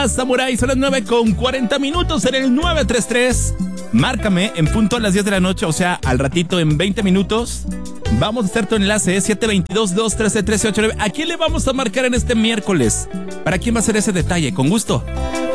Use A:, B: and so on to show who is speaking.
A: días, Samurai. Son las 9:40 en el 933. Márcame en punto a las 10 de la noche, o sea, al ratito en 20 minutos. Vamos a hacer tu enlace, 722-213-1389. ¿A quién le vamos a marcar en este miércoles? ¿Para quién va a ser ese detalle? Con gusto.